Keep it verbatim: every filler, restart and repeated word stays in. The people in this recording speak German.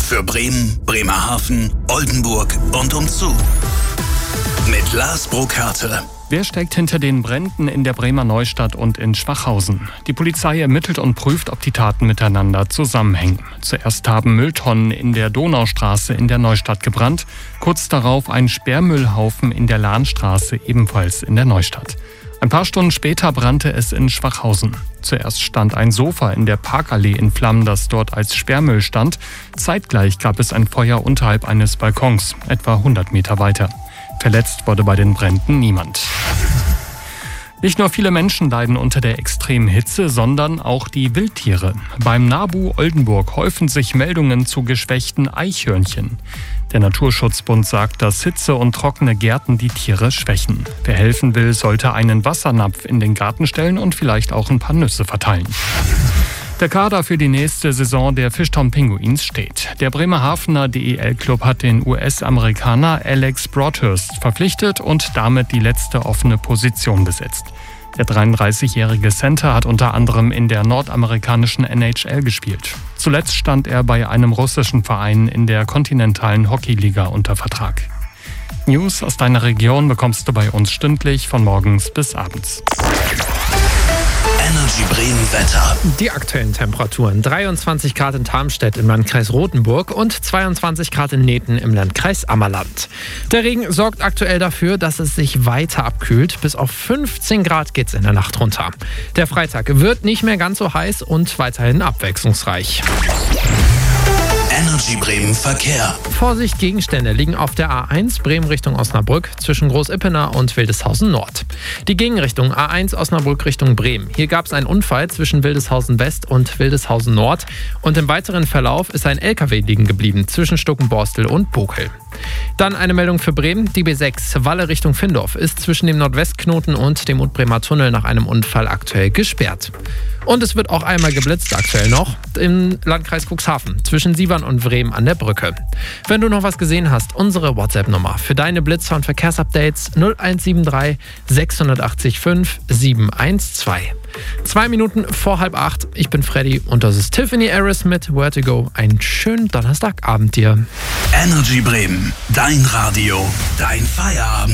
Für Bremen, Bremerhaven, Oldenburg und umzu. Mit Lars Brokarte. Wer steckt hinter den Bränden in der Bremer Neustadt und in Schwachhausen? Die Polizei ermittelt und prüft, ob die Taten miteinander zusammenhängen. Zuerst haben Mülltonnen in der Donaustraße in der Neustadt gebrannt. Kurz darauf ein Sperrmüllhaufen in der Lahnstraße, ebenfalls in der Neustadt. Ein paar Stunden später brannte es in Schwachhausen. Zuerst stand ein Sofa in der Parkallee in Flammen, das dort als Sperrmüll stand. Zeitgleich gab es ein Feuer unterhalb eines Balkons, etwa hundert Meter weiter. Verletzt wurde bei den Bränden niemand. Nicht nur viele Menschen leiden unter der extremen Hitze, sondern auch die Wildtiere. Beim NABU Oldenburg häufen sich Meldungen zu geschwächten Eichhörnchen. Der Naturschutzbund sagt, dass Hitze und trockene Gärten die Tiere schwächen. Wer helfen will, sollte einen Wassernapf in den Garten stellen und vielleicht auch ein paar Nüsse verteilen. Der Kader für die nächste Saison der Fishtown Pinguins steht. Der Bremerhavener D E L-Club hat den U S-Amerikaner Alex Broadhurst verpflichtet und damit die letzte offene Position besetzt. Der dreiunddreißigjährige Center hat unter anderem in der nordamerikanischen N H L gespielt. Zuletzt stand er bei einem russischen Verein in der kontinentalen Hockeyliga unter Vertrag. News aus deiner Region bekommst du bei uns stündlich von morgens bis abends. Energy Bremen Wetter. Die aktuellen Temperaturen: dreiundzwanzig Grad in Tarmstedt im Landkreis Rothenburg und zweiundzwanzig Grad in Nethen im Landkreis Ammerland. Der Regen sorgt aktuell dafür, dass es sich weiter abkühlt. Bis auf fünfzehn Grad geht's in der Nacht runter. Der Freitag wird nicht mehr ganz so heiß und weiterhin abwechslungsreich. Energy Bremen Verkehr. Vorsicht, Gegenstände liegen auf der A eins Bremen Richtung Osnabrück zwischen Groß-Ippener und Wildeshausen Nord. Die Gegenrichtung A eins Osnabrück Richtung Bremen. Hier gab es einen Unfall zwischen Wildeshausen West und Wildeshausen Nord und im weiteren Verlauf ist ein L K W liegen geblieben zwischen Stuckenborstel und Bokel. Dann eine Meldung für Bremen. Die B sechs Walle Richtung Findorf ist zwischen dem Nordwestknoten und dem Utbremer Tunnel nach einem Unfall aktuell gesperrt. Und es wird auch einmal geblitzt aktuell noch im Landkreis Cuxhaven zwischen Sievern und Bremen an der Brücke. Wenn du noch was gesehen hast, unsere WhatsApp-Nummer für deine Blitzer- und Verkehrsupdates null eins sieben drei sechs acht fünf sieben eins zwei. Zwei Minuten vor halb acht. Ich bin Freddy und das ist Tiffany Harris mit Where to Go. Einen schönen Donnerstagabend dir. Energy Bremen, dein Radio, dein Feierabend.